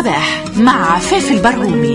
الصباح مع عفاف البرهومي.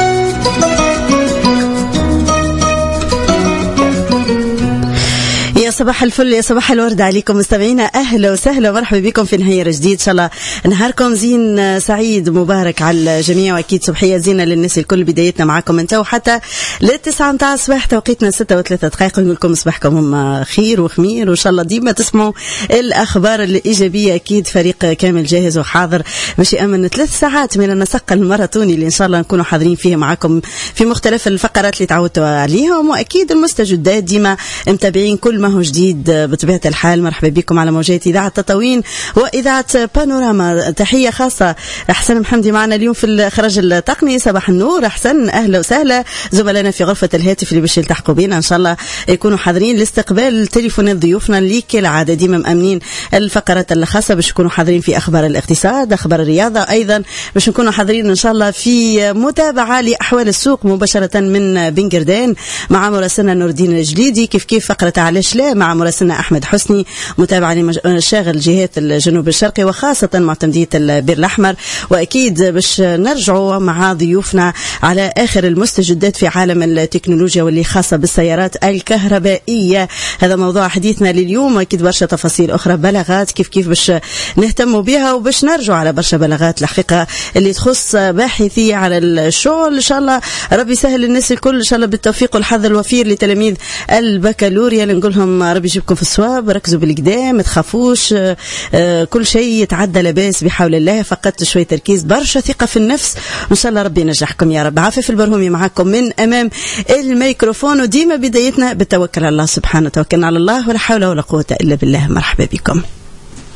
يا صباح الفل، يا صباح الورد عليكم مستمعينا، أهلا وسهلا ومرحبا بكم في نهار جديد. إن شاء الله نهاركم زين سعيد مبارك على الجميع، وأكيد صبحية زينة للناس الكل. بدايتنا معكم انت وحتى للتسعة متاع الصباح توقيتنا 6:03. نقول لكم صباحكم خير وخمير، وإن شاء الله ديما تسمعوا الأخبار الإيجابية. أكيد فريق كامل جاهز وحاضر باش يأمن 3 ساعات من النسق الماراثوني اللي إن شاء الله نكونوا حاضرين فيه معكم في مختلف الفقرات اللي تعودتوا عليهم، وأكيد المستجدات ديما متابعين كل ما هو جديد بطبيعة الحال. مرحبا بكم على موجات إذاعة تطاوين وإذاعة بانوراما. تحية خاصة أحسن محمدي معنا اليوم في الإخراج التقني. صباح النور أحسن، أهلا وسهلا زملائنا في غرفة الهاتف اللي باش يلتحقوا بينا إن شاء الله يكونوا حاضرين لاستقبال تليفونات ضيوفنا اللي كالعادة ديما مأمنين الفقرات الخاصة باش يكونوا حاضرين في أخبار الاقتصاد، أخبار الرياضة، أيضا باش نكونوا حاضرين إن شاء الله في متابعة لأحوال السوق مباشرة من بنجردان مع مراسلنا نور الدين الجليدي، كيف فقرة علاش لا مع مراسلنا أحمد حسني، متابعة لمشاغل جهات الجنوب الشرقي وخاصة معتمدية البير الأحمر. وأكيد باش نرجعوا مع ضيوفنا على آخر المستجدات في عالم التكنولوجيا واللي خاصة بالسيارات الكهربائية. هذا موضوع حديثنا لليوم، وأكيد برشا تفاصيل أخرى، بلاغات كيف باش نهتموا بها، وباش نرجعوا على برشا بلاغات الحقيقة اللي تخص باحثي على الشغل. إن شاء الله ربي يسهل الناس الكل إن شاء الله بالتوفيق والحظ الوفير لتلاميذ البكالوريا. نقول لهم ربي يجيبكم في الصواب، ركزوا بالقدام، ما تخافوش، كل شيء يتعدى لباس بحول الله، فقط شوي تركيز، برشا ثقة في النفس، وإن شاء الله ربي ينجحكم يا رب. عفاف البرهومي معكم من أمام الميكروفون، وديما بدايتنا بالتوكل على الله سبحانه. توكلنا على الله ولا حول ولا قوة إلا بالله. مرحبا بكم.